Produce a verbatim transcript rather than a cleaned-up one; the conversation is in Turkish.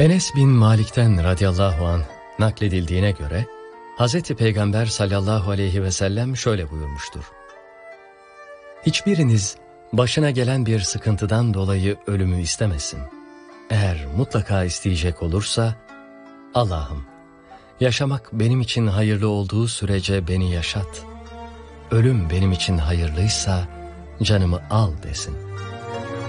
Enes bin Malik'ten radıyallahu anh nakledildiğine göre Hazreti Peygamber sallallahu aleyhi ve sellem şöyle buyurmuştur: Hiçbiriniz başına gelen bir sıkıntıdan dolayı ölümü istemesin. Eğer mutlaka isteyecek olursa, Allah'ım, yaşamak benim için hayırlı olduğu sürece beni yaşat. Ölüm benim için hayırlıysa canımı al desin.